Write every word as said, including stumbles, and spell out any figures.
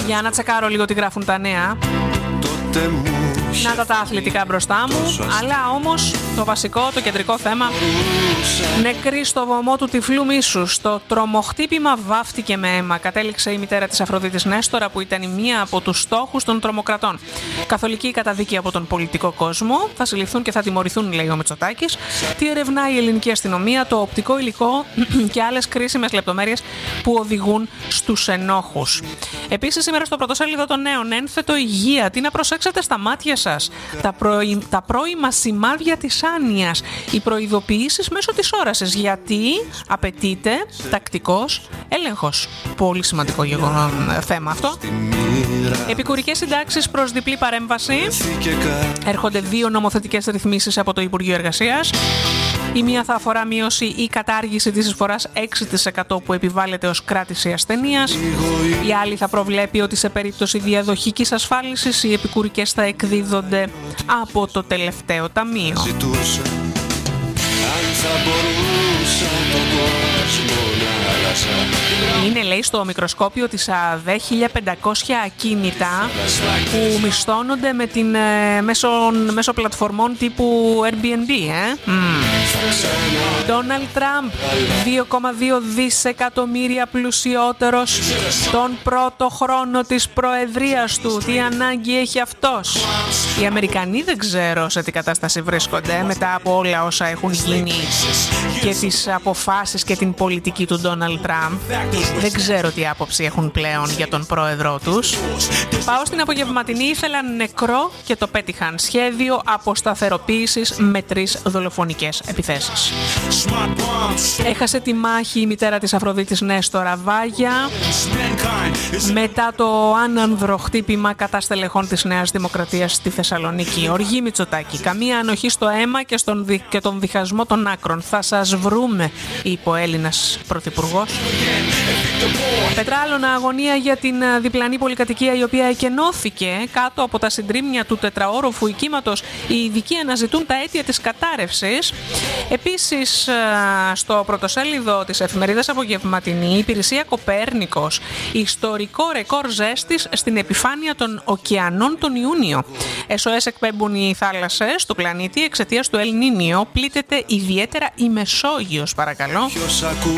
Για να τσεκάρω λίγο τι γράφουν τα νέα. Να τα τα αθλητικά μπροστά μου. Αλλά όμως το βασικό, το κεντρικό θέμα: νεκρή στο βωμό του τυφλού μίσους. Το τρομοχτύπημα βάφτηκε με αίμα. Κατέληξε η μητέρα της Αφροδίτης Νέστορα, που ήταν η μία από τους στόχους των τρομοκρατών. Καθολική καταδίκη από τον πολιτικό κόσμο. Θα συλληφθούν και θα τιμωρηθούν, λέει ο Μητσοτάκης. Τι ερευνάει η ελληνική αστυνομία? Το οπτικό υλικό και άλλες κρίσιμες λεπτομέρειες που οδηγούν στους ενόχους. Επίσης, σήμερα στο πρωτοσέλιδο των νέων, ένθετο υγεία. Τι να προσέξετε στα μάτια σας. Τα, προη... τα πρώιμα σημάδια της άνοιας. Οι προειδοποιήσεις μέσω της όρασης. Γιατί απαιτείται τακτικός έλεγχος. Πολύ σημαντικό γεγονό... θέμα αυτό. Επικουρικές συντάξεις προς διπλή παρέμβαση. Έρχονται δύο νομοθετικές ρυθμίσεις από το Υπουργείο Εργασίας. Η μία θα αφορά μείωση ή κατάργηση της εισφοράς έξι τοις εκατό που επιβάλλεται ως κράτηση ασθενείας. Η άλλη θα προβλέπει ότι σε περίπτωση διαδοχικής ασφάλισης οι επικουρικές θα εκδίδονται από το τελευταίο ταμείο. Είναι, λέει, στο μικροσκόπιο της ΑΔΕ χίλια πεντακόσια ακίνητα που μισθώνονται με την, ε, μέσω, μέσω πλατφορμών τύπου Airbnb. Ε? Ντόναλντ Τραμπ, δύο κόμμα δύο δισεκατομμύρια πλουσιότερος τον πρώτο χρόνο της προεδρίας του. Τι ανάγκη έχει αυτός? Οι Αμερικανοί δεν ξέρω σε τι κατάσταση βρίσκονται μετά από όλα όσα έχουν γίνει και τις αποφάσεις και την πολιτική του Ντόναλντ Τραμπ. Δεν ξέρω τι άποψη έχουν πλέον για τον πρόεδρό τους. Πάω στην απογευματινή. Ήθελαν νεκρό και το πέτυχαν. Σχέδιο αποσταθεροποίησης με τρεις δολοφονικές επιθέσεις. Έχασε τη μάχη η μητέρα της Αφροδίτης Νέστορα Βάγια μετά το άνανδρο χτύπημα κατά στελεχών της Νέας Δημοκρατίας στη Θεσσαλονίκη. Οργή Μητσοτάκη. Καμία ανοχή στο αίμα και, στον δι... και τον διχασμό των άκρων. Θα σας βρούμε, είπε ο Έλληνας πρωθυπουργός. Πετράλωνα, αγωνία για την διπλανή πολυκατοικία η οποία εκενώθηκε κάτω από τα συντρίμμια του τετραόροφου οικίματος. Οι ειδικοί αναζητούν τα αίτια της κατάρρευσης. Επίσης, στο πρωτοσέλιδο της εφημερίδας Απογευματινή, η υπηρεσία Κοπέρνικος. Ιστορικό ρεκόρ ζέστης στην επιφάνεια των ωκεανών τον Ιούνιο. ες ο ες εκπέμπουν οι θάλασσες του πλανήτη εξαιτίας του Ελ Νίνιο. Πλήττεται ιδιαίτερα η Μεσόγειος, παρακαλώ.